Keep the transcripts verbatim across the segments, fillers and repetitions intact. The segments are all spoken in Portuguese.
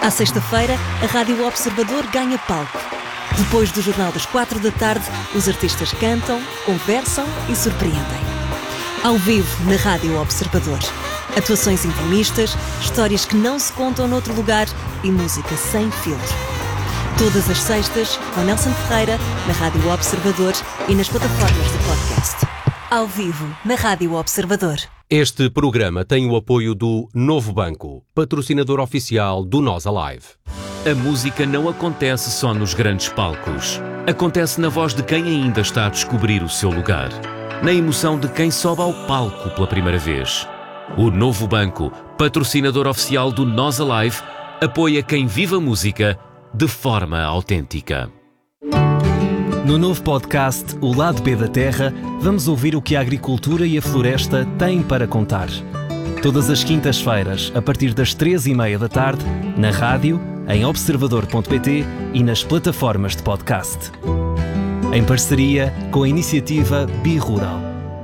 À sexta-feira, a Rádio Observador ganha palco. Depois do Jornal das Quatro da Tarde, os artistas cantam, conversam e surpreendem. Ao vivo, na Rádio Observador. Atuações intimistas, histórias que não se contam noutro lugar e música sem filtro. Todas as sextas, com Nelson Ferreira, na Rádio Observador e nas plataformas de podcast. Ao vivo, na Rádio Observador. Este programa tem o apoio do Novo Banco, patrocinador oficial do Nós Alive. A música não acontece só nos grandes palcos. Acontece na voz de quem ainda está a descobrir o seu lugar. Na emoção de quem sobe ao palco pela primeira vez. O Novo Banco, patrocinador oficial do Nós Alive, apoia quem vive a música de forma autêntica. No novo podcast O Lado B da Terra, vamos ouvir o que a agricultura e a floresta têm para contar. Todas as quintas-feiras, a partir das três e meia da tarde, na rádio, em observador ponto pt e nas plataformas de podcast. Em parceria com a iniciativa Bi-Rural.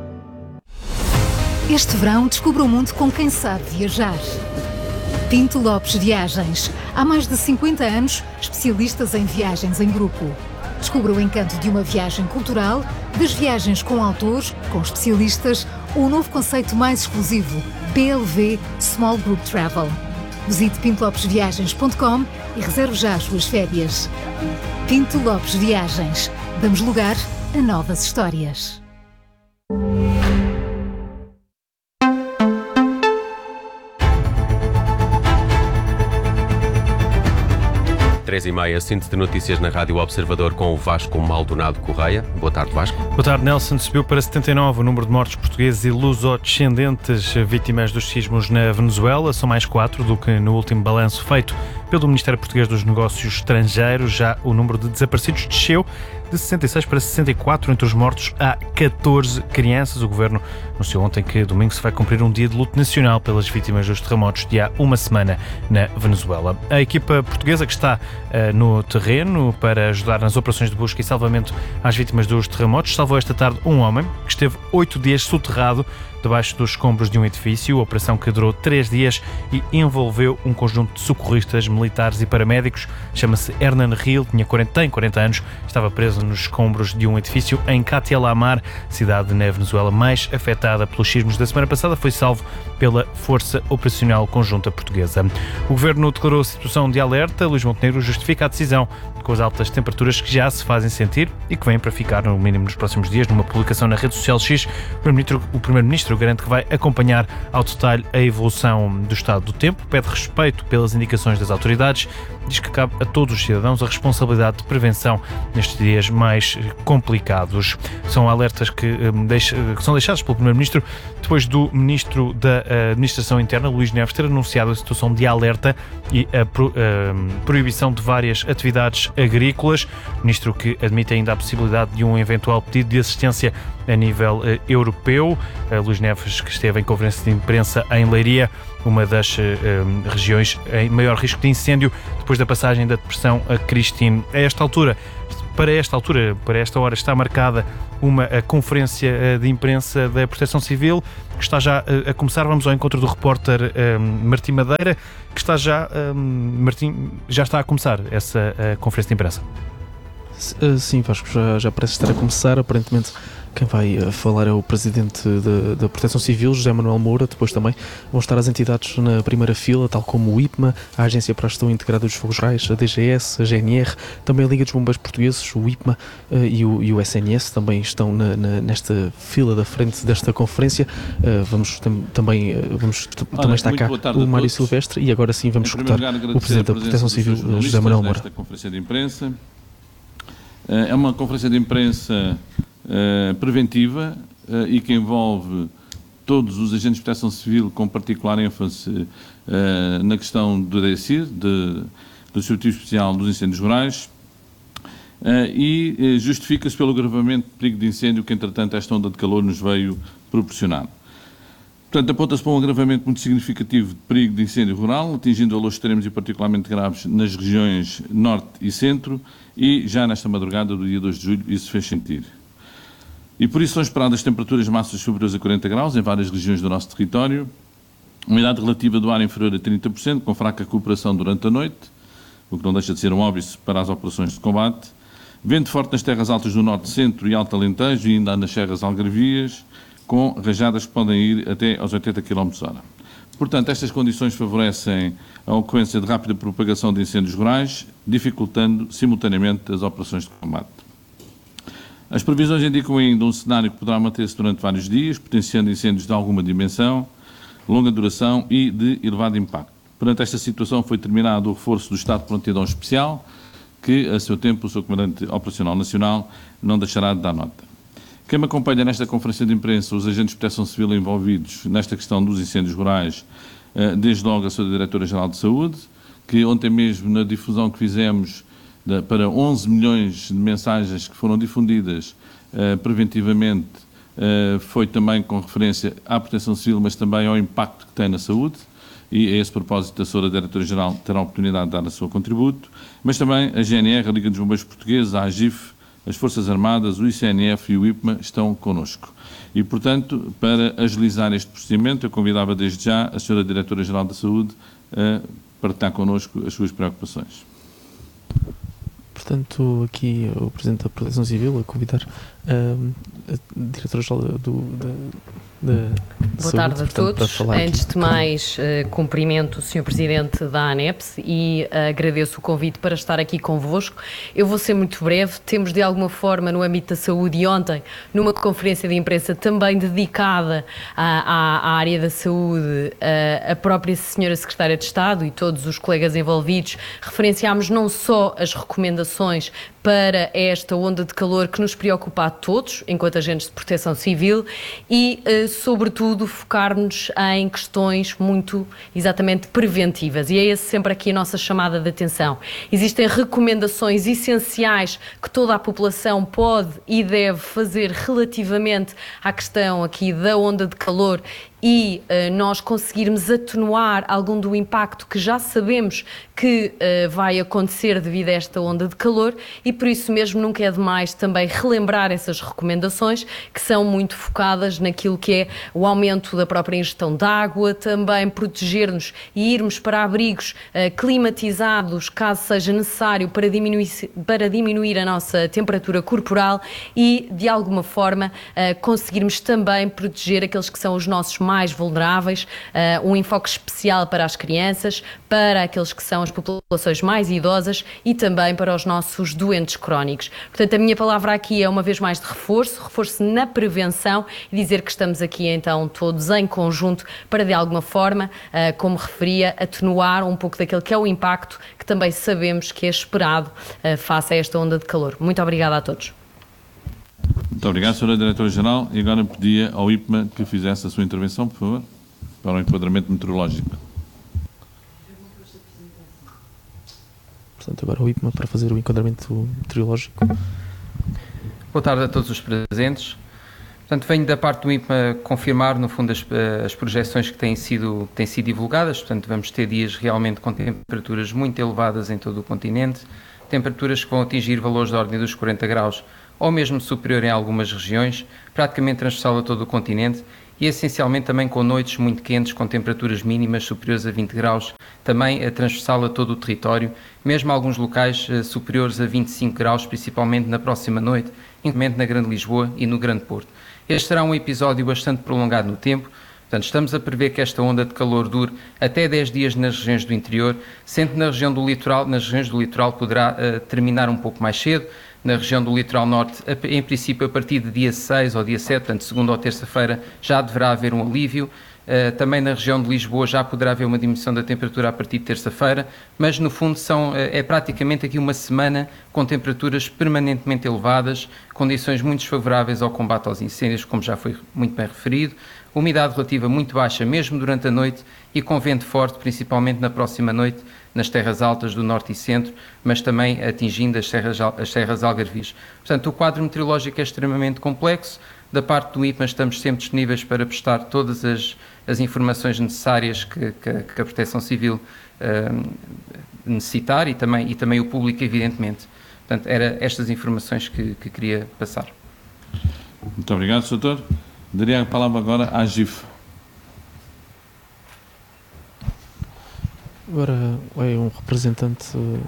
Este verão descubra o mundo com quem sabe viajar. Pinto Lopes Viagens. Há mais de cinquenta anos, especialistas em viagens em grupo. Descubra o encanto de uma viagem cultural, das viagens com autores, com especialistas, ou o novo conceito mais exclusivo, P L V Small Group Travel. Visite pinto lopes viagens ponto com e reserve já as suas férias. Pinto Lopes Viagens. Damos lugar a novas histórias. Três e meia, síntese de notícias na Rádio Observador com o Vasco Maldonado Correia. Boa tarde, Vasco. Boa tarde, Nelson. Subiu para setenta e nove o número de mortos portugueses e luso-descendentes vítimas dos sismos na Venezuela. São mais quatro do que no último balanço feito pelo Ministério Português dos Negócios Estrangeiros. Já o número de desaparecidos desceu de sessenta e seis para sessenta e quatro. Entre os mortos há catorze crianças. O Governo anunciou ontem que domingo se vai cumprir um dia de luto nacional pelas vítimas dos terremotos de há uma semana na Venezuela. A equipa portuguesa que está uh, no terreno para ajudar nas operações de busca e salvamento às vítimas dos terremotos salvou esta tarde um homem que esteve oito dias soterrado debaixo dos escombros de um edifício, operação que durou três dias e envolveu um conjunto de socorristas, militares e paramédicos. Chama-se Hernan Ril, tinha quarenta, tem quarenta anos, estava preso nos escombros de um edifício em Catialamar, cidade na Venezuela mais afetada pelos sismos da semana passada. Foi salvo pela Força Operacional Conjunta Portuguesa. O Governo declarou situação de alerta. Luís Montenegro justifica a decisão com as altas temperaturas que já se fazem sentir e que vêm para ficar, no mínimo nos próximos dias. Numa publicação na rede social X, o Primeiro-Ministro, o Primeiro-Ministro garante que vai acompanhar ao detalhe a evolução do estado do tempo, pede respeito pelas indicações das autoridades, diz que cabe a todos os cidadãos a responsabilidade de prevenção nestes dias mais complicados. São alertas que, um, deixa, que são deixados pelo Primeiro-Ministro depois do Ministro da Administração Interna, Luís Neves, ter anunciado a situação de alerta e a, pro, a proibição de várias atividades agrícolas. Ministro que admite ainda a possibilidade de um eventual pedido de assistência a nível uh, europeu. Uh, Luís Neves, que esteve em conferência de imprensa em Leiria, uma das uh, um, regiões em maior risco de incêndio depois da passagem da depressão a Cristine. A esta altura, para esta altura, para esta hora, está marcada uma a conferência uh, de imprensa da Proteção Civil, que está já uh, a começar. Vamos ao encontro do repórter um, Martim Madeira, que está já, um, Martim, já está a começar essa uh, conferência de imprensa. Sim, Vasco, já, já parece estar a começar. Aparentemente quem vai falar é o Presidente da, da Proteção Civil, José Manuel Moura. Depois também vão estar as entidades na primeira fila, tal como o I P M A, a Agência para a Gestão Integrada dos Fogos Rurais, a D G S, a G N R, também a Liga dos Bombeiros Portugueses, o I P M A uh, e, o, e o S N S também estão na, na, nesta fila da frente desta conferência. Uh, vamos tam, também, uh, vamos t- Olha, também está cá o Mário Silvestre e agora sim vamos escutar lugar, o Presidente da Proteção Civil, José Manuel Moura. Conferência de imprensa. É uma conferência de imprensa uh, preventiva uh, e que envolve todos os agentes de proteção civil, com particular ênfase uh, na questão do D S I R, de, do Serviço Especial dos Incêndios Rurais, uh, e uh, justifica-se pelo agravamento de perigo de incêndio que, entretanto, esta onda de calor nos veio proporcionar. Portanto, aponta-se para um agravamento muito significativo de perigo de incêndio rural, atingindo valores extremos e particularmente graves nas regiões norte e centro, e já nesta madrugada do dia dois de julho isso fez sentir. E por isso são esperadas temperaturas máximas superiores a quarenta graus em várias regiões do nosso território, umidade relativa do ar inferior a trinta por cento, com fraca recuperação durante a noite, o que não deixa de ser um óbice para as operações de combate. Vento forte nas terras altas do Norte, Centro e Alto Alentejo e ainda nas serras algarvias, com rajadas que podem ir até aos oitenta quilómetros por hora. Portanto, estas condições favorecem a ocorrência de rápida propagação de incêndios rurais, dificultando simultaneamente as operações de combate. As previsões indicam ainda um cenário que poderá manter-se durante vários dias, potenciando incêndios de alguma dimensão, longa duração e de elevado impacto. Perante esta situação foi determinado o reforço do estado de prontidão especial, que, a seu tempo, o seu Comandante Operacional Nacional não deixará de dar nota. Quem me acompanha nesta conferência de imprensa, os agentes de proteção civil envolvidos nesta questão dos incêndios rurais, desde logo a sua Diretora-Geral de Saúde, que ontem mesmo, na difusão que fizemos para onze milhões de mensagens que foram difundidas preventivamente, foi também com referência à proteção civil, mas também ao impacto que tem na saúde, e a esse propósito a senhora Diretora-Geral terá a oportunidade de dar o seu contributo, mas também a G N R, a Liga dos Bombeiros Portugueses, a AGIF, as Forças Armadas, o I C N F e o I P M A estão connosco. E, portanto, para agilizar este procedimento, eu convidava desde já a senhora Diretora-Geral da Saúde a partilhar connosco as suas preocupações. Portanto, aqui o Presidente da Proteção Civil a convidar uh, a Diretora-Geral do, da, da Boa Saúde, tarde a portanto, todos. Antes de mais, uh, cumprimento o senhor Presidente da ANEPS e uh, agradeço o convite para estar aqui convosco. Eu vou ser muito breve. Temos, de alguma forma, no âmbito da saúde, e ontem, numa conferência de imprensa também dedicada à, à, à área da saúde, uh, a própria senhora Secretária de Estado e todos os colegas envolvidos, referenciámos não só as recomendações para esta onda de calor que nos preocupa a todos, enquanto agentes de proteção civil, e, uh, sobretudo, focar-nos em questões muito, exatamente, preventivas. E é esse sempre aqui a nossa chamada de atenção. Existem recomendações essenciais que toda a população pode e deve fazer relativamente à questão aqui da onda de calor e uh, nós conseguirmos atenuar algum do impacto que já sabemos que uh, vai acontecer devido a esta onda de calor, e por isso mesmo nunca é demais também relembrar essas recomendações que são muito focadas naquilo que é o aumento da própria ingestão de água, também proteger-nos e irmos para abrigos uh, climatizados caso seja necessário para diminuir, para diminuir a nossa temperatura corporal e de alguma forma uh, conseguirmos também proteger aqueles que são os nossos mais mais vulneráveis, uh, um enfoque especial para as crianças, para aqueles que são as populações mais idosas e também para os nossos doentes crónicos. Portanto, a minha palavra aqui é uma vez mais de reforço, reforço na prevenção e dizer que estamos aqui então todos em conjunto para de alguma forma, uh, como referia, atenuar um pouco daquele que é o impacto que também sabemos que é esperado uh, face a esta onda de calor. Muito obrigada a todos. Muito obrigado, senhora Diretora-Geral. E agora pedia ao I P M A que fizesse a sua intervenção, por favor, para o enquadramento meteorológico. Portanto, agora o I P M A para fazer o enquadramento meteorológico. Boa tarde a todos os presentes. Portanto, venho da parte do I P M A confirmar, no fundo, as, as projeções que têm sido, têm sido divulgadas. Portanto, vamos ter dias realmente com temperaturas muito elevadas em todo o continente, temperaturas que vão atingir valores da ordem dos quarenta graus ou mesmo superior em algumas regiões, praticamente transversal a todo o continente e essencialmente também com noites muito quentes, com temperaturas mínimas superiores a vinte graus, também a transversal a todo o território, mesmo alguns locais uh, superiores a vinte e cinco graus, principalmente na próxima noite, inclusive na Grande Lisboa e no Grande Porto. Este será um episódio bastante prolongado no tempo. Portanto, estamos a prever que esta onda de calor dure até dez dias nas regiões do interior, sendo que na região do litoral, nas regiões do litoral poderá uh, terminar um pouco mais cedo. Na região do litoral norte, em princípio, a partir de dia seis ou dia sete, portanto, segunda ou terça-feira, já deverá haver um alívio. Uh, também na região de Lisboa já poderá haver uma diminuição da temperatura a partir de terça-feira, mas no fundo são, uh, é praticamente aqui uma semana com temperaturas permanentemente elevadas, condições muito desfavoráveis ao combate aos incêndios, como já foi muito bem referido, umidade relativa muito baixa mesmo durante a noite e com vento forte, principalmente na próxima noite, nas terras altas do norte e centro, mas também atingindo as serras, as serras algarvias. Portanto, o quadro meteorológico é extremamente complexo. Da parte do I P M A estamos sempre disponíveis para prestar todas as, as informações necessárias que, que, que a Proteção Civil uh, necessitar e também, e também o público, evidentemente. Portanto, eram estas informações que, que queria passar. Muito obrigado, doutor. Daria a palavra agora à AGIF. Agora é um representante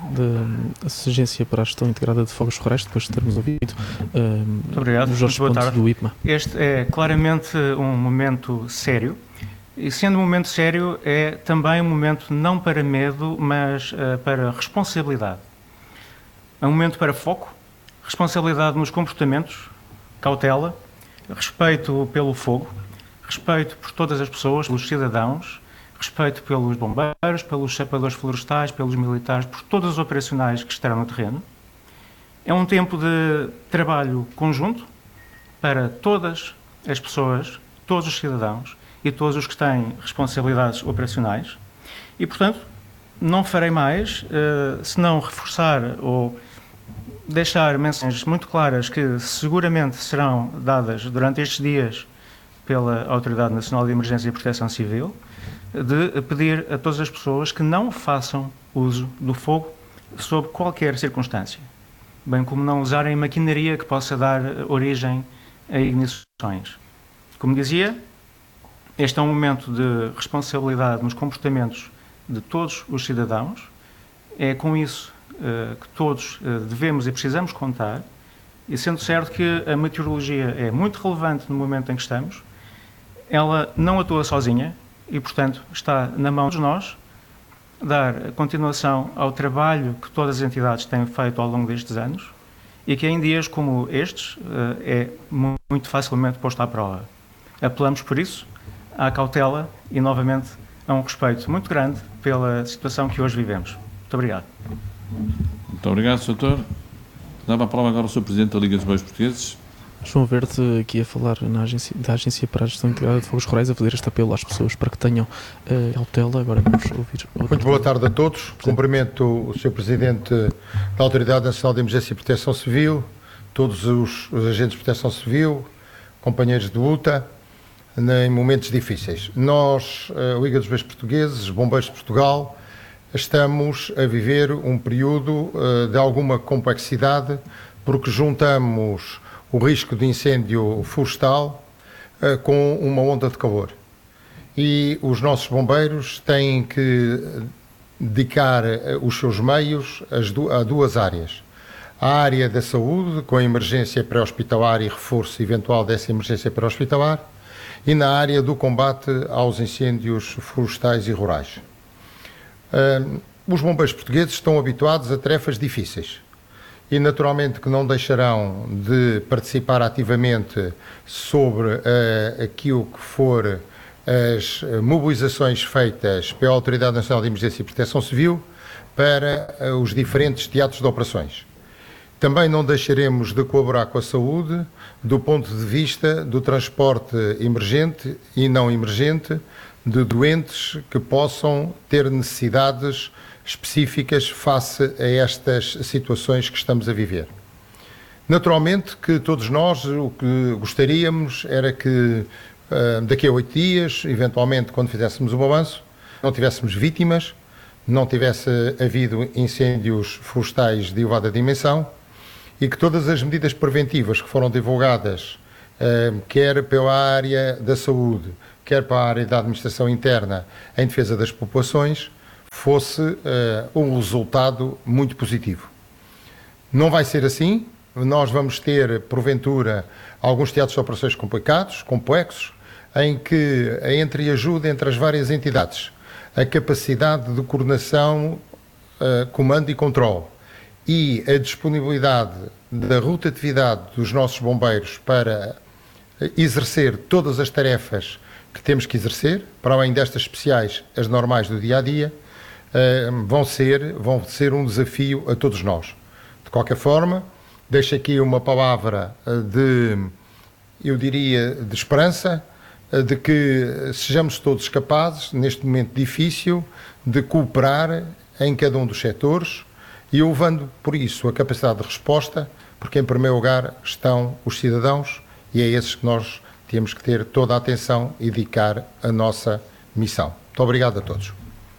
da Agência para a Gestão Integrada de Fogos Florestais, depois de termos ouvido uh, Muito obrigado. o Jorge Muito boa Ponte tarde. do I P M A. Este é claramente um momento sério, e sendo um momento sério é também um momento não para medo, mas uh, para responsabilidade. É um momento para foco, responsabilidade nos comportamentos, cautela, respeito pelo fogo, respeito por todas as pessoas, pelos cidadãos, respeito pelos bombeiros, pelos sapadores florestais, pelos militares, por todos os operacionais que estarão no terreno. É um tempo de trabalho conjunto para todas as pessoas, todos os cidadãos e todos os que têm responsabilidades operacionais. E, portanto, não farei mais, uh, senão reforçar ou deixar mensagens muito claras que seguramente serão dadas durante estes dias pela Autoridade Nacional de Emergência e Proteção Civil, de pedir a todas as pessoas que não façam uso do fogo sob qualquer circunstância, bem como não usarem maquinaria que possa dar origem a ignições. Como dizia, este é um momento de responsabilidade nos comportamentos de todos os cidadãos. É com isso uh, que todos uh, devemos e precisamos contar, e sendo certo que a meteorologia é muito relevante no momento em que estamos, ela não atua sozinha, e, portanto, está na mão de nós dar continuação ao trabalho que todas as entidades têm feito ao longo destes anos e que em dias como estes é muito facilmente posto à prova. Apelamos, por isso, à cautela e, novamente, a um respeito muito grande pela situação que hoje vivemos. Muito obrigado. Muito obrigado, doutor. Dava a palavra agora ao senhor Presidente da Liga dos Bombeiros Portugueses. João Verde, aqui a falar na agência, da Agência para a Gestão Integrada de Fogos Florestais, a fazer este apelo às pessoas para que tenham uh, cautela. Agora vamos ouvir. Muito boa tarde a todos. Presidente. Cumprimento o senhor Presidente da Autoridade Nacional de Emergência e Proteção Civil, todos os, os agentes de proteção civil, companheiros de luta, em momentos difíceis. Nós, a Liga dos Bombeiros Portugueses, Bombeiros de Portugal, estamos a viver um período uh, de alguma complexidade, porque juntamos o risco de incêndio florestal uh, com uma onda de calor. E os nossos bombeiros têm que dedicar uh, os seus meios às du a duas áreas. A área da saúde, com a emergência pré-hospitalar e reforço eventual dessa emergência pré-hospitalar, e na área do combate aos incêndios florestais e rurais. Uh, os bombeiros portugueses estão habituados a tarefas difíceis. E naturalmente que não deixarão de participar ativamente sobre uh, aquilo que for as mobilizações feitas pela Autoridade Nacional de Emergência e Proteção Civil para uh, os diferentes teatros de operações. Também não deixaremos de colaborar com a saúde do ponto de vista do transporte emergente e não emergente de doentes que possam ter necessidades específicas face a estas situações que estamos a viver. Naturalmente que todos nós o que gostaríamos era que uh, daqui a oito dias, eventualmente quando fizéssemos o balanço, não tivéssemos vítimas, não tivesse havido incêndios florestais de elevada dimensão e que todas as medidas preventivas que foram divulgadas, uh, quer pela área da saúde, quer para a área da administração interna em defesa das populações, fosse uh, um resultado muito positivo. Não vai ser assim. Nós vamos ter, porventura, alguns teatros de operações complicados, complexos, em que a entreajuda entre as várias entidades, a capacidade de coordenação, uh, comando e controle e a disponibilidade da rotatividade dos nossos bombeiros para exercer todas as tarefas que temos que exercer, para além destas especiais, as normais do dia-a-dia, uh, vão ser, vão ser um desafio a todos nós. De qualquer forma, deixo aqui uma palavra de, eu diria, de esperança, de que sejamos todos capazes, neste momento difícil, de cooperar em cada um dos setores e elevando, por isso, a capacidade de resposta, porque em primeiro lugar estão os cidadãos e é esses que nós temos que ter toda a atenção e dedicar a nossa missão. Muito obrigado a todos.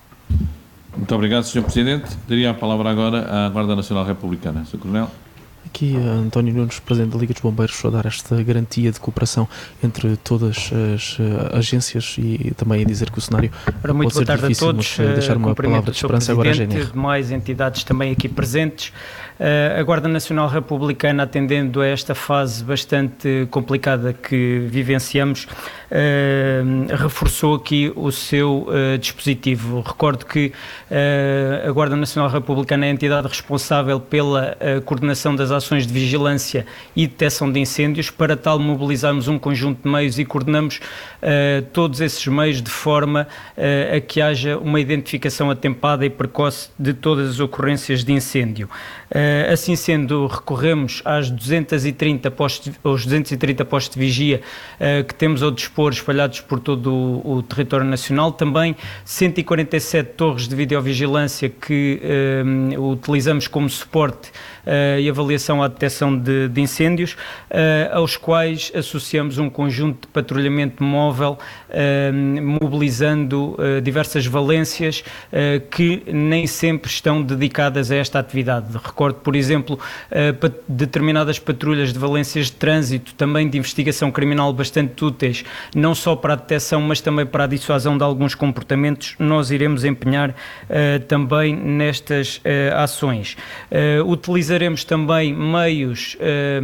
Muito obrigado, senhor Presidente. Daria a palavra agora à Guarda Nacional Republicana. senhor Coronel. aqui uh, António Nunes, Presidente da Liga dos Bombeiros, a dar esta garantia de cooperação entre todas as uh, agências e também a dizer que o cenário Ora, muito pode boa ser tarde difícil, a todos. mas uh, deixar uma palavra de esperança agora à G N R. Demais entidades também aqui presentes. Uh, a Guarda Nacional Republicana, atendendo a esta fase bastante complicada que vivenciamos, uh, reforçou aqui o seu uh, dispositivo. Recordo que uh, a Guarda Nacional Republicana é a entidade responsável pela uh, coordenação das ações de vigilância e detecção de incêndios. Para tal, mobilizamos um conjunto de meios e coordenamos uh, todos esses meios de forma uh, a que haja uma identificação atempada e precoce de todas as ocorrências de incêndio. Uh, assim sendo, recorremos às duzentos e trinta postos, aos duzentos e trinta postos de vigia uh, que temos ao dispor espalhados por todo o, o território nacional, também cento e quarenta e sete torres de videovigilância que uh, utilizamos como suporte uh, e avaliação à detecção de, de incêndios, uh, aos quais associamos um conjunto de patrulhamento móvel, uh, mobilizando uh, diversas valências uh, que nem sempre estão dedicadas a esta atividade. Recordo, por exemplo, uh, determinadas patrulhas de valências de trânsito, também de investigação criminal bastante úteis, não só para a detecção, mas também para a dissuasão de alguns comportamentos. Nós iremos empenhar uh, também nestas uh, ações. Uh, utilizaremos também meios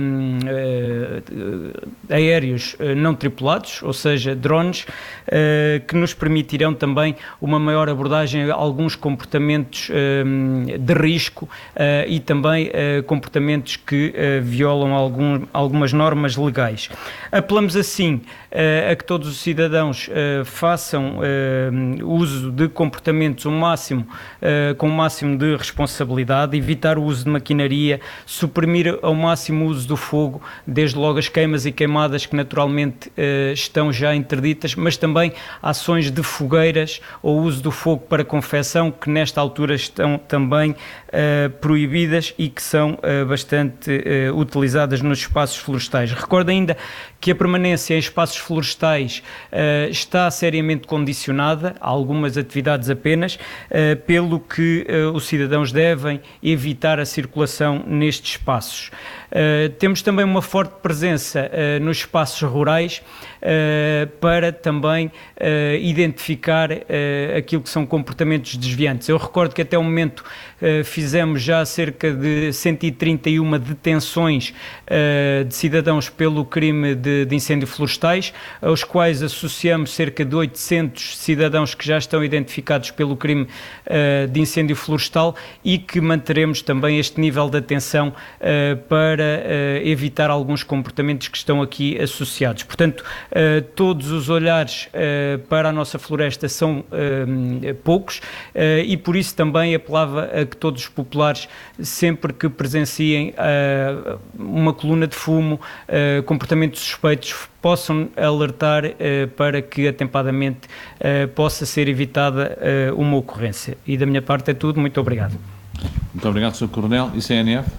uh, uh, aéreos uh, não tripulados, ou seja, drones, uh, que nos permitirão também uma maior abordagem a alguns comportamentos uh, de risco uh, e também uh, comportamentos que uh, violam algum, algumas normas legais. Apelamos assim uh, a que todos os cidadãos uh, façam uh, uso de comportamentos o máximo, uh, com o máximo de responsabilidade, evitar o uso de maquinaria, suprimir ao máximo o uso do fogo, desde logo as queimas e queimadas que naturalmente uh, estão já interditas, mas também ações de fogueiras ou uso do fogo para confecção, que nesta altura estão também uh, proibidas e que são uh, bastante uh, utilizadas nos espaços florestais. Recordo ainda que a permanência em espaços florestais uh, está seriamente condicionada a algumas atividades apenas, uh, pelo que uh, os cidadãos devem evitar a circulação nestes espaços. Uh, temos também uma forte presença uh, nos espaços rurais uh, para também uh, identificar uh, aquilo que são comportamentos desviantes. Eu recordo que até o momento uh, fizemos já cerca de cento e trinta e uma detenções uh, de cidadãos pelo crime de, de incêndio florestais, aos quais associamos cerca de oitocentos cidadãos que já estão identificados pelo crime uh, de incêndio florestal e que manteremos também este nível de atenção uh, para uh, evitar alguns comportamentos que estão aqui associados. Portanto, uh, todos os olhares uh, para a nossa floresta são uh, poucos uh, e por isso também apelava a que todos os populares, sempre que presenciem uh, uma coluna de fumo, uh, comportamentos suspeitos, possam alertar uh, para que atempadamente uh, possa ser evitada uh, uma ocorrência. E da minha parte é tudo. Muito obrigado. Muito obrigado, senhor Coronel. E C N F?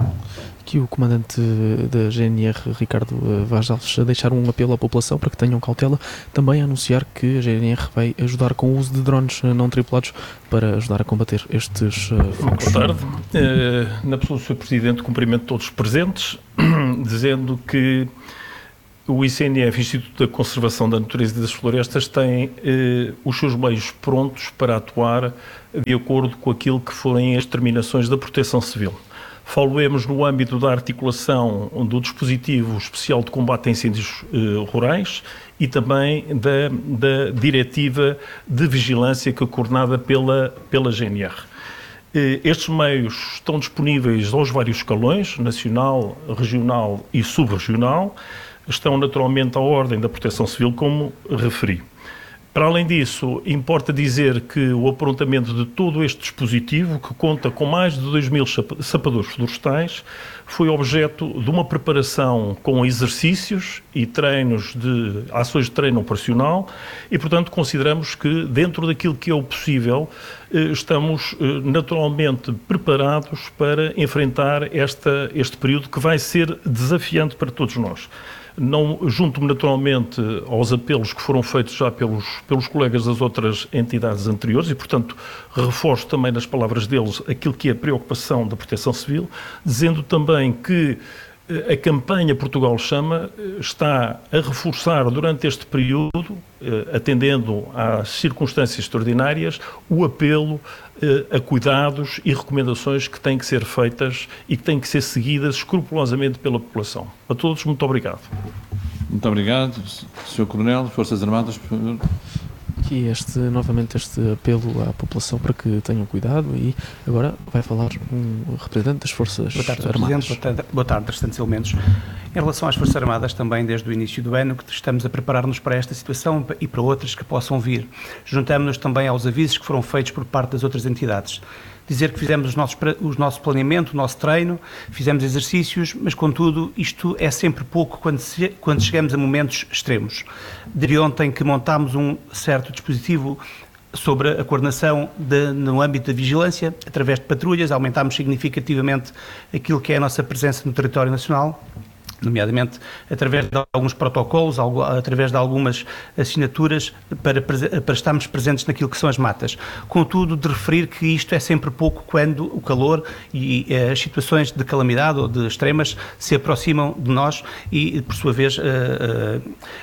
Aqui o comandante da G N R, Ricardo Vaz Alves, a deixar um apelo à população para que tenham cautela, também a anunciar que a G N R vai ajudar com o uso de drones não tripulados para ajudar a combater estes uh, focos. Boa tarde. Uh, na pessoa do senhor Presidente, cumprimento todos os presentes, dizendo que o I C N F, Instituto da Conservação da Natureza e das Florestas, tem eh, os seus meios prontos para atuar de acordo com aquilo que forem as determinações da Proteção Civil. Faloemos no âmbito da articulação do dispositivo especial de combate a incêndios eh, rurais e também da, da diretiva de vigilância que é coordenada pela, pela G N R. Eh, estes meios estão disponíveis aos vários escalões, nacional, regional e subregional, estão naturalmente à ordem da Proteção Civil, como referi. Para além disso, importa dizer que o aprontamento de todo este dispositivo, que conta com mais de dois mil sapadores florestais, foi objeto de uma preparação com exercícios e treinos de ações de treino operacional e, portanto, consideramos que dentro daquilo que é o possível, estamos naturalmente preparados para enfrentar esta, este período que vai ser desafiante para todos nós. não junto-me naturalmente aos apelos que foram feitos já pelos, pelos colegas das outras entidades anteriores e, portanto, reforço também nas palavras deles aquilo que é a preocupação da Proteção Civil, dizendo também que a campanha Portugal Chama está a reforçar durante este período, atendendo às circunstâncias extraordinárias, o apelo a cuidados e recomendações que têm que ser feitas e que têm que ser seguidas escrupulosamente pela população. A todos, muito obrigado. Muito obrigado. senhor Coronel, Forças Armadas, por favor. Aqui este, novamente este apelo à população para que tenham cuidado e agora vai falar um representante das Forças boa tarde, Armadas. Boa tarde, boa tarde, restantes elementos. Em relação às Forças Armadas, também desde o início do ano que estamos a preparar-nos para esta situação e para outras que possam vir. Juntamos-nos também aos avisos que foram feitos por parte das outras entidades. Dizer que fizemos os nossos, o nosso planeamento, o nosso treino, fizemos exercícios, mas contudo isto é sempre pouco quando, se, quando chegamos a momentos extremos. De ontem que montámos um certo dispositivo sobre a coordenação de, no âmbito da vigilância, através de patrulhas, aumentámos significativamente aquilo que é a nossa presença no território nacional, nomeadamente através de alguns protocolos, através de algumas assinaturas para, para estarmos presentes naquilo que são as matas. Contudo, de referir que isto é sempre pouco quando o calor e as situações de calamidade ou de extremas se aproximam de nós e, por sua vez, uh, uh, uh,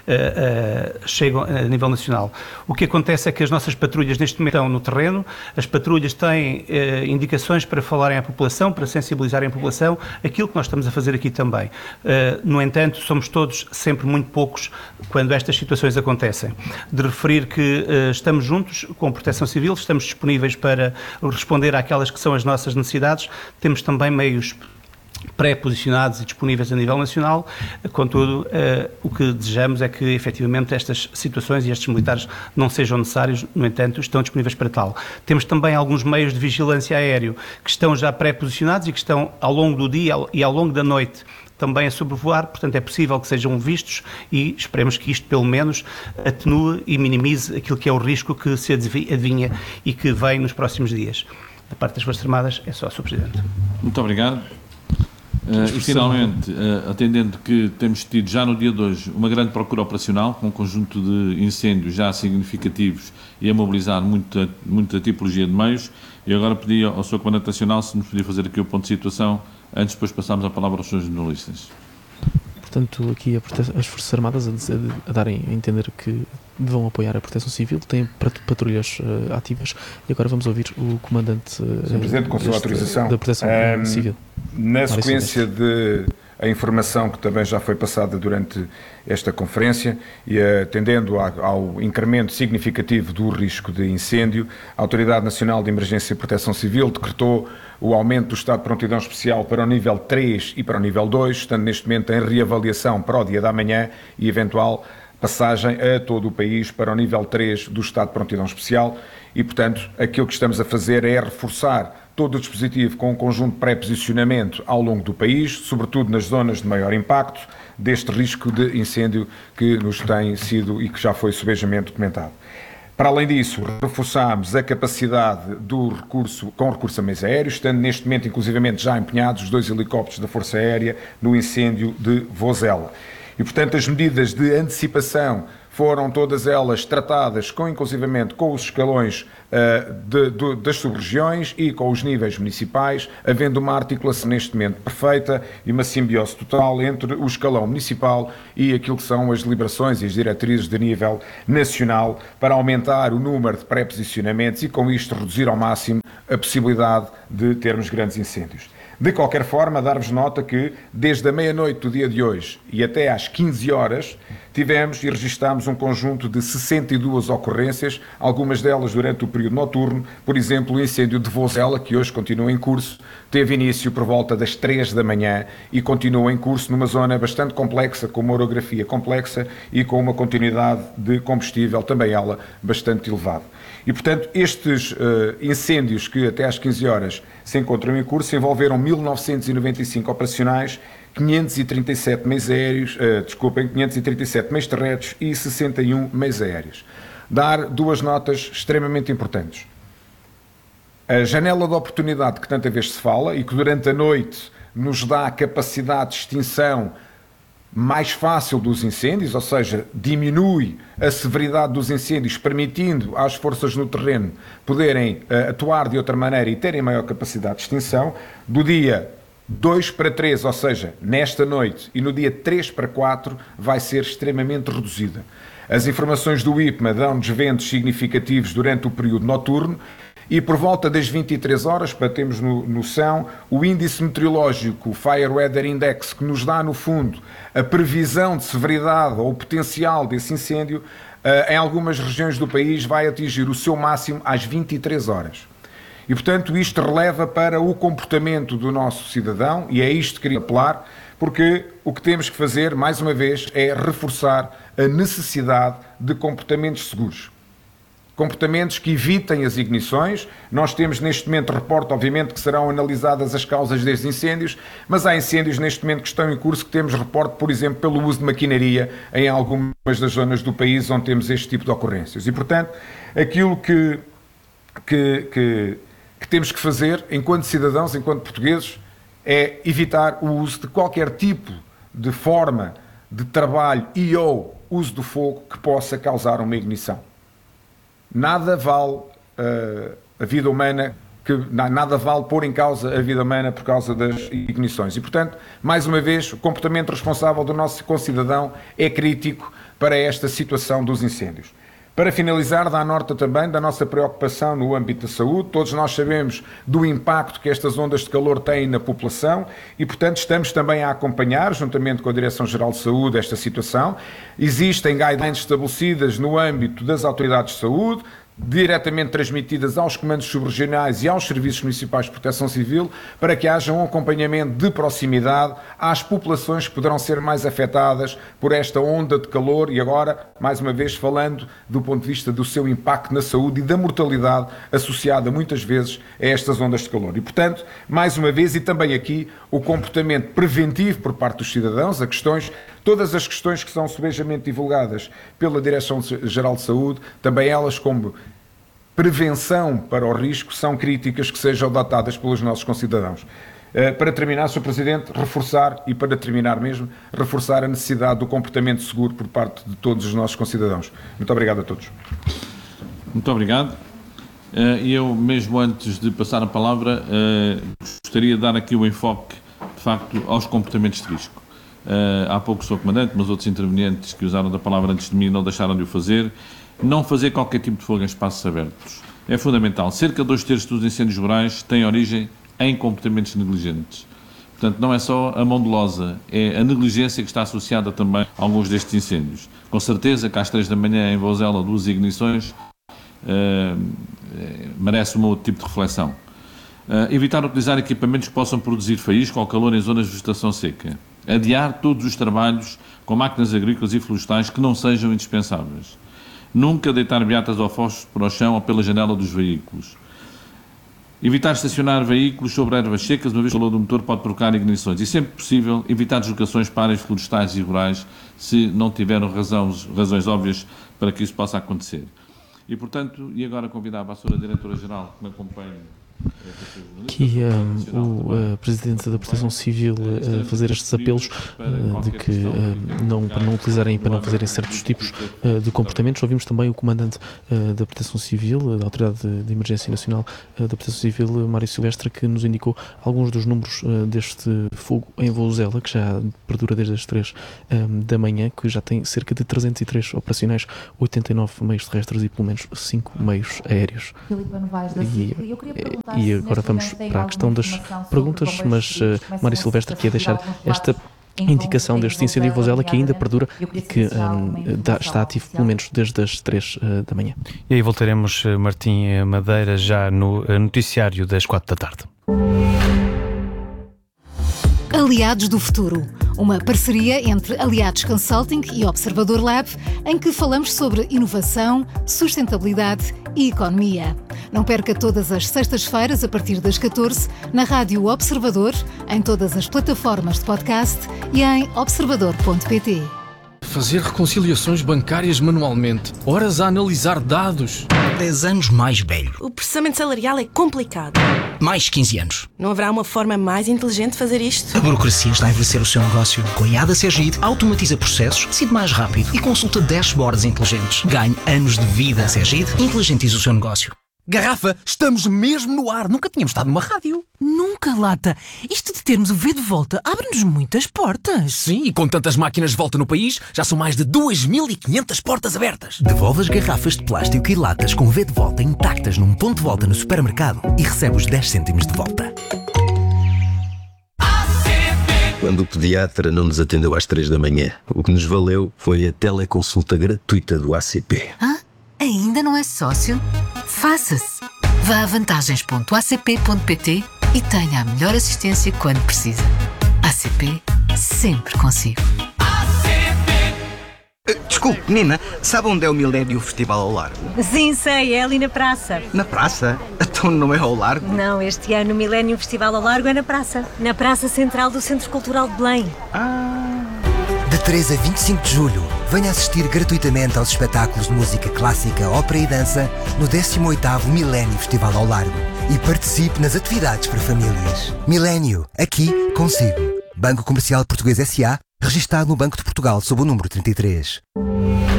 uh, chegam a nível nacional. O que acontece é que as nossas patrulhas neste momento estão no terreno, as patrulhas têm uh, indicações para falarem à população, para sensibilizarem a população, aquilo que nós estamos a fazer aqui também. Uh, No entanto, somos todos sempre muito poucos quando estas situações acontecem. De referir que uh, estamos juntos com a Proteção Civil, estamos disponíveis para responder àquelas que são as nossas necessidades, temos também meios pré-posicionados e disponíveis a nível nacional, contudo, uh, o que desejamos é que efetivamente estas situações e estes militares não sejam necessários, no entanto, estão disponíveis para tal. Temos também alguns meios de vigilância aéreo que estão já pré-posicionados e que estão ao longo do dia e ao longo da noite também a sobrevoar, portanto é possível que sejam vistos e esperemos que isto pelo menos atenue e minimize aquilo que é o risco que se adivinha e que vem nos próximos dias. Da parte das Forças Armadas é só, senhor Presidente. Muito obrigado. Uh, e finalmente, uh, atendendo que temos tido já no dia de hoje uma grande procura operacional, com um conjunto de incêndios já significativos e a mobilizar muita, muita tipologia de meios, e agora pedi ao senhor Comandante Nacional se nos podia fazer aqui o ponto de situação antes de depois passarmos a palavra aos senhores jornalistas. Portanto, aqui a as Forças Armadas a, dizer, a darem a entender que vão apoiar a Proteção Civil, têm patrulhas uh, ativas e agora vamos ouvir o Comandante uh, senhor Presidente, com a sua autorização, da Proteção um, Civil. Na sequência de a informação que também já foi passada durante esta conferência e atendendo ao incremento significativo do risco de incêndio, a Autoridade Nacional de Emergência e Proteção Civil decretou o aumento do estado de prontidão especial para o nível três e para o nível dois, estando neste momento em reavaliação para o dia da manhã e eventual passagem a todo o país para o nível três do estado de prontidão especial e, portanto, aquilo que estamos a fazer é reforçar todo o dispositivo com um conjunto de pré-posicionamento ao longo do país, sobretudo nas zonas de maior impacto deste risco de incêndio que nos tem sido e que já foi subejamente documentado. Para além disso, reforçámos a capacidade do recurso, com recurso a meios aéreos, estando neste momento inclusivamente já empenhados os dois helicópteros da Força Aérea no incêndio de Vozela. E, portanto, as medidas de antecipação foram todas elas tratadas com, inclusivamente com os escalões uh, de, de, das sub-regiões e com os níveis municipais, havendo uma articulação neste momento perfeita e uma simbiose total entre o escalão municipal e aquilo que são as deliberações e as diretrizes de nível nacional para aumentar o número de pré-posicionamentos e com isto reduzir ao máximo a possibilidade de termos grandes incêndios. De qualquer forma, dar-vos nota que, desde a meia-noite do dia de hoje e até às quinze horas, tivemos e registámos um conjunto de sessenta e duas ocorrências, algumas delas durante o período noturno. Por exemplo, o incêndio de Vozela, que hoje continua em curso, teve início por volta das três da manhã e continua em curso numa zona bastante complexa, com uma orografia complexa e com uma continuidade de combustível, também ela bastante elevada. E, portanto, estes uh, incêndios que até às quinze horas se encontram em curso envolveram mil novecentos e noventa e cinco operacionais, quinhentos e trinta e sete meios aéreos, uh, desculpem, quinhentos e trinta e sete meios terrestres e sessenta e um meios aéreos. Dar duas notas extremamente importantes. A janela de oportunidade que tanta vez se fala e que durante a noite nos dá a capacidade de extinção mais fácil dos incêndios, ou seja, diminui a severidade dos incêndios, permitindo às forças no terreno poderem uh, atuar de outra maneira e terem maior capacidade de extinção. Do dia dois para três, ou seja, nesta noite, e no dia três para quatro, vai ser extremamente reduzida. As informações do I P M A dão-nos ventos significativos durante o período noturno, e por volta das vinte e três horas, para termos noção, o índice meteorológico, o Fire Weather Index, que nos dá, no fundo, a previsão de severidade ou o potencial desse incêndio, em algumas regiões do país vai atingir o seu máximo às vinte e três horas. E, portanto, isto releva para o comportamento do nosso cidadão, e é isto que queria apelar, porque o que temos que fazer, mais uma vez, é reforçar a necessidade de comportamentos seguros. Comportamentos que evitem as ignições. Nós temos neste momento reporte, obviamente, que serão analisadas as causas destes incêndios, mas há incêndios neste momento que estão em curso que temos reporte, por exemplo, pelo uso de maquinaria em algumas das zonas do país onde temos este tipo de ocorrências. E, portanto, aquilo que, que, que, que temos que fazer enquanto cidadãos, enquanto portugueses, é evitar o uso de qualquer tipo de forma de trabalho e ou uso do fogo que possa causar uma ignição. Nada vale uh, a vida humana, que, nada vale pôr em causa a vida humana por causa das ignições. E, portanto, mais uma vez, o comportamento responsável do nosso concidadão é crítico para esta situação dos incêndios. Para finalizar, dá nota também da nossa preocupação no âmbito da saúde. Todos nós sabemos do impacto que estas ondas de calor têm na população e, portanto, estamos também a acompanhar, juntamente com a Direção-Geral de Saúde, esta situação. Existem guidelines estabelecidas no âmbito das autoridades de saúde, diretamente transmitidas aos comandos subregionais e aos serviços municipais de proteção civil, para que haja um acompanhamento de proximidade às populações que poderão ser mais afetadas por esta onda de calor e agora, mais uma vez, falando do ponto de vista do seu impacto na saúde e da mortalidade associada muitas vezes a estas ondas de calor. E, portanto, mais uma vez, e também aqui, o comportamento preventivo por parte dos cidadãos, a questões, todas as questões que são subejamente divulgadas pela Direção-Geral de Saúde, também elas como prevenção para o risco, são críticas que sejam adotadas pelos nossos concidadãos. Para terminar, senhor Presidente, reforçar, e para terminar mesmo, reforçar a necessidade do comportamento seguro por parte de todos os nossos concidadãos. Muito obrigado a todos. Muito obrigado. E eu, mesmo antes de passar a palavra, gostaria de dar aqui o enfoque, de facto, aos comportamentos de risco. Há pouco o senhor Comandante, mas outros intervenientes que usaram da palavra antes de mim não deixaram de o fazer. Não fazer qualquer tipo de fogo em espaços abertos. É fundamental. Cerca de dois terços dos incêndios rurais têm origem em comportamentos negligentes. Portanto, não é só a mão dolosa, é a negligência que está associada também a alguns destes incêndios. Com certeza que às três da manhã em Vozela, duas ignições, uh, merece um outro tipo de reflexão. Uh, evitar utilizar equipamentos que possam produzir faísca ou calor em zonas de vegetação seca. Adiar todos os trabalhos com máquinas agrícolas e florestais que não sejam indispensáveis. Nunca deitar beatas ou fósforos para o chão ou pela janela dos veículos. Evitar estacionar veículos sobre ervas secas, uma vez que o calor do motor pode provocar ignições. E sempre possível, evitar deslocações para áreas florestais e rurais, se não tiveram razões, razões óbvias para que isso possa acontecer. E, portanto, e agora convidava a senhora Diretora-Geral que me acompanhe. Aqui um, o uh, Presidente da Proteção Civil a uh, fazer estes apelos uh, de que uh, não, para não utilizarem e para não fazerem certos tipos uh, de comportamentos. Ouvimos também o Comandante uh, da Proteção Civil, uh, da Autoridade de, de Emergência Nacional uh, da Proteção Civil, uh, Mário Silvestre, que nos indicou alguns dos números uh, deste fogo em Vozela, que já perdura desde as três um, da manhã, que já tem cerca de trezentos e três operacionais, oitenta e nove meios terrestres e pelo menos cinco meios aéreos. Filipe Novaes da C I C, eu queria perguntar E agora vamos para a questão das perguntas, mas uh, Mário Silvestre queria deixar esta indicação deste incêndio em Vozela que ainda perdura e que um, dá, está ativo pelo menos desde as três uh, da manhã. E aí voltaremos, Martim Madeira, já no noticiário das quatro da tarde. Aliados do Futuro, uma parceria entre Aliados Consulting e Observador Lab, em que falamos sobre inovação, sustentabilidade e economia. Não perca todas as sextas-feiras, a partir das catorze, na Rádio Observador, em todas as plataformas de podcast e em observador ponto pt. Fazer reconciliações bancárias manualmente, horas a analisar dados. dez anos mais velho. O processamento salarial é complicado. Mais quinze anos. Não haverá uma forma mais inteligente de fazer isto? A burocracia está a envelhecer o seu negócio. Com a I A D A Segid, automatiza processos, decide mais rápido e consulta dashboards inteligentes. Ganhe anos de vida. Segid, inteligentiza o seu negócio. Garrafa, estamos mesmo no ar. Nunca tínhamos estado numa rádio. Nunca, Lata. Isto de termos o V de volta abre-nos muitas portas. Sim, e com tantas máquinas de volta no país, já são mais de duas mil e quinhentas portas abertas. Devolve as garrafas de plástico e latas com V de volta intactas num ponto de volta no supermercado e recebe os dez cêntimos de volta. Quando o pediatra não nos atendeu às três da manhã, o que nos valeu foi a teleconsulta gratuita do A C P. Hã? Ainda não é sócio? Faça-se! Vá a vantagens ponto a c p ponto p t e tenha a melhor assistência quando precisa. A C P, sempre consigo. Desculpe, menina, sabe onde é o Milénio Festival ao Largo? Sim, sei, é ali na praça. Na praça? Então não é ao Largo? Não, este ano o Milénio Festival ao Largo é na praça. Na Praça Central do Centro Cultural de Belém. De três a vinte e cinco de julho, venha assistir gratuitamente aos espetáculos de música clássica, ópera e dança no décimo oitavo Milénio Festival ao Largo e participe nas atividades para famílias. Milénio, aqui consigo. Banco Comercial Português S A, registado no Banco de Portugal sob o número trinta e três.